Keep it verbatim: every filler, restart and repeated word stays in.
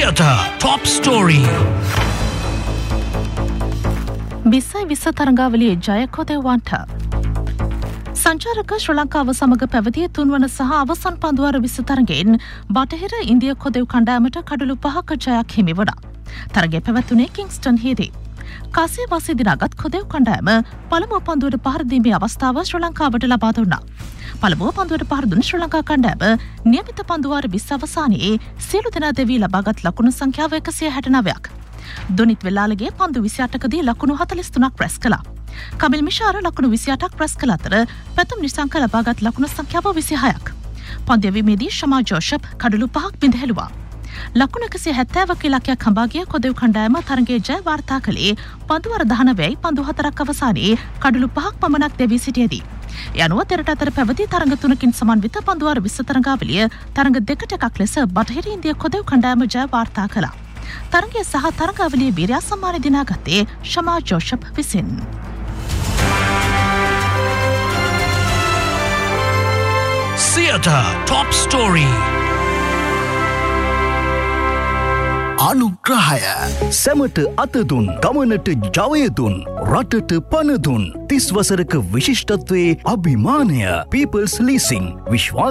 Theatre Top Story. විස්සයි විස්ස තරඟාවලියේ ජයකොතෙව්වන්ට සංචාරක ශ්‍රී ලංකාව සමග පැවතිය තුන්වන සහ අවසන් පන්දුවාර විස්ස තරඟයෙන් බටහිර ඉන්දිය කොදෙව් කණ්ඩායමට කඩලු පහක ජයක් හිමි වුණා. තරගය පැවැත්වුණේ කිංස්ටන් හිදී. කාසිය වාසී දිනාගත් කොදෙව් කණ්ඩායම පළමුව පන්දුවට පහර දීමේ අවස්ථාව ශ්‍රී ලංකාවට ලබා දුන්නා. පළමුව පන්දුවට පහර දුන් ශ්‍රී ලංකා කණ්ඩායම නියමිත පන්දුවාර විස්ස අවසානයේ සියලු දෙනා දෙවී ලබාගත් ලකුණු සංඛ්‍යාව එකසිය හැට නවයක්. දොනිත් වෙලාලගේ පන්දු විසි අටකදී ලකුණු හතළිස් තුනක් රැස් කළා. කමිල් මිෂාර ලකුණු විසි අටක් රැස් කළ අතර පැතුම් නිසංක ලබාගත් ලකුණු සංඛ්‍යාව විසිහයක්. පන්දු යැවීමේදී ශමා ජෝෂප් කඩලු පහක් බිඳ හැලුවා. ලකුණු එකසිය හැත්තෑවක් ඉලක්කයක් හඹා ගිය කොදෙව් කණ්ඩායම තරගයේ ජය වාර්තා කළේ පන්දුවර දහනවයයි පන්දු හතරක් අවසානයේ කඩලු පහක් පමණක් දෙවී සිටියේදී. ඒ අනුව දෙරට අතර පැවති තරඟ තුනකින් සමන්විත පන්දුවාර විස්ස තරඟාවලිය තරඟ දෙකට එකක් ලෙස බටහිර ඉන්දිය කොදෙව් කණ්ඩායම ජය වාර්තා කළා. තරගය සහ තරඟාවලියේ වීරයා සම්මානය දිනාගත්තේ ශමා ජෝෂප් විසින්. Theatre Top Story. අනුග්‍රහය සැමට අතදුන් ගමනට ජවයදුන් රටට පණදුන් තිස් වසරක විශිෂ්ටත්වයේ අභිමානය People's Leasing විශ්වාස